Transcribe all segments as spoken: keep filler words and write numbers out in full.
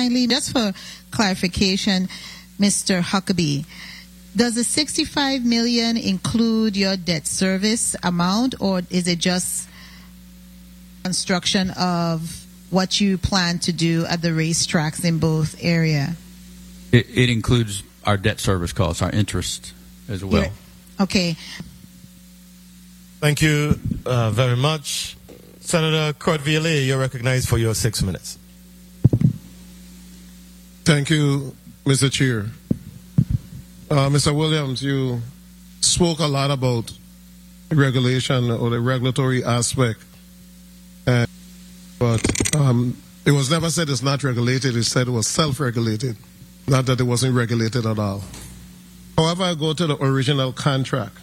kindly, just for clarification, Mister Huckabee, does the sixty-five million dollars include your debt service amount, or is it just construction of what you plan to do at the racetracks in both areas? It, it includes our debt service costs, our interest as well. Yeah. Okay. Thank you uh, very much. Senator Cordvillier, you're recognized for your six minutes. Thank you, Mister Chair. Uh, Mister Williams, you spoke a lot about regulation or the regulatory aspect, and, but um, it was never said it's not regulated. It said it was self-regulated, not that it wasn't regulated at all. However, I go to the original contract,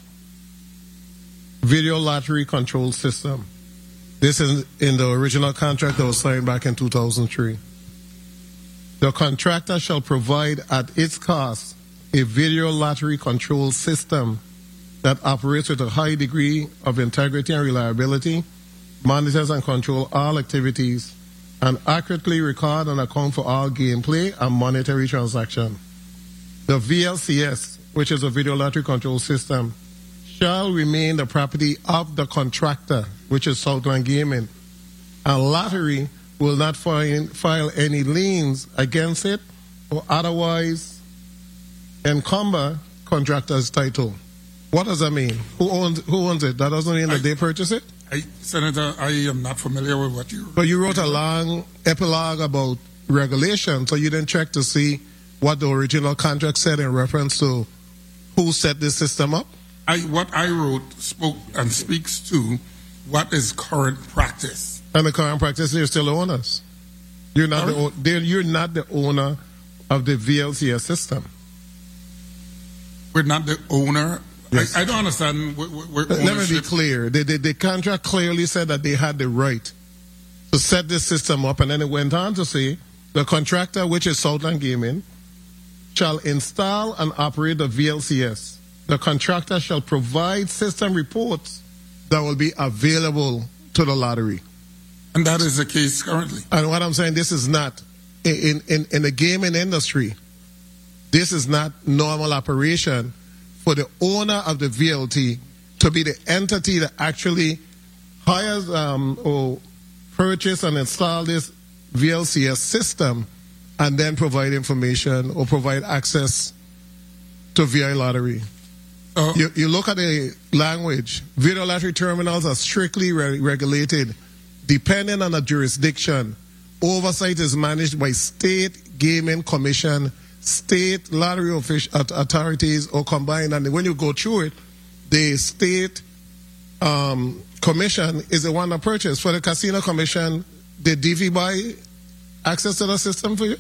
video lottery control system. This is in the original contract that was signed back in two thousand three. The contractor shall provide at its cost a video lottery control system that operates with a high degree of integrity and reliability, monitors and controls all activities, and accurately record and account for all gameplay and monetary transactions. The V L C S, which is a video lottery control system, shall remain the property of the contractor, which is Southland Gaming, and lottery will not file, file any liens against it or otherwise encumber contractor's title. What does that mean? Who owns who owns it? That doesn't mean I, that they purchase it? I, Senator, I am not familiar with what you... But you wrote a long epilogue about regulation, so you didn't check to see what the original contract said in reference to who set this system up? I, what I wrote spoke and speaks to what is current practice. And the current practice, you're still owners. You're not the, you're not the owner of the V L C S system. We're not the owner. Yes. I, I don't understand. We're, we're Let me be clear. The, the, the contract clearly said that they had the right to set this system up, and then it went on to say the contractor, which is Southland Gaming, shall install and operate the V L C S. The contractor shall provide system reports that will be available to the lottery. And that is the case currently. And what I'm saying, this is not, in, in, in the gaming industry, this is not normal operation for the owner of the V L T to be the entity that actually hires um, or purchase and install this V L C S system and then provide information or provide access to V I Lottery. Uh, you, you look at the language. Video lottery terminals are strictly re regulated. Depending on the jurisdiction, oversight is managed by state gaming commission, state lottery authorities, or combined. And when you go through it, the state um, commission is the one that purchased. For the casino commission, did D V buy access to the system for you?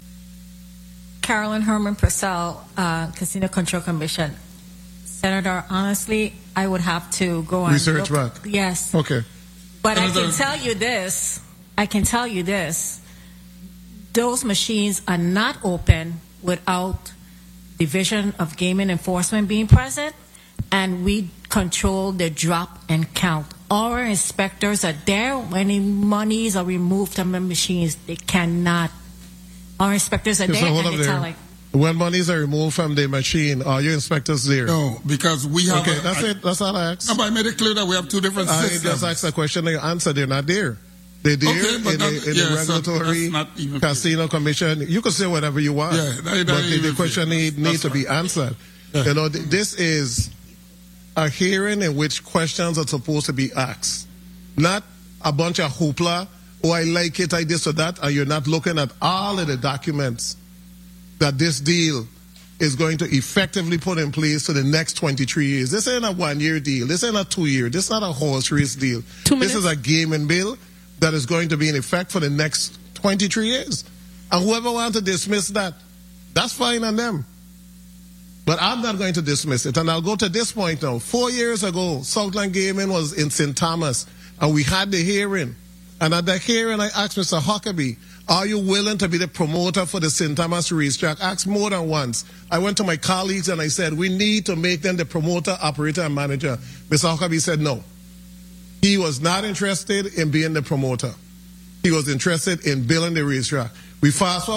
Carolyn Herman Purcell, uh, Casino Control Commission. Senator, honestly, I would have to go on research look. back. Yes. Okay. But I can tell you this. I can tell you this. Those machines are not open without Division of Gaming Enforcement being present, and we control the drop and count. Our inspectors are there when the monies are removed from the machines. They cannot. Our inspectors are there, and they're telling. When monies are removed from the machine, are your inspectors there? No, because we have... Okay, a, that's I, it. That's all I asked. No, but I made it clear that we have two different I systems. I just asked a question and you answered. They're not there. They're there okay, in, that, the, in yeah, the regulatory so casino commission. You can say whatever you want. Yeah, that, that but the, the question needs need to be answered. Yeah. You know, th this is a hearing in which questions are supposed to be asked. Not a bunch of hoopla, oh, I like it, I this or that, and you're not looking at all of the documents that this deal is going to effectively put in place for the next twenty-three years. This ain't a one-year deal. This ain't a two-year. This is not a horse race deal. Two this minutes. is a gaming bill that is going to be in effect for the next twenty-three years. And whoever wants to dismiss that, that's fine on them. But I'm not going to dismiss it. And I'll go to this point now. Four years ago, Southland Gaming was in Saint Thomas, and we had the hearing. And at the hearing, I asked Mister Huckabee, are you willing to be the promoter for the Saint Thomas racetrack? I asked more than once. I went to my colleagues and I said, we need to make them the promoter, operator, and manager. Mister Huckabee said no. He was not interested in being the promoter. He was interested in building the racetrack. We fast forward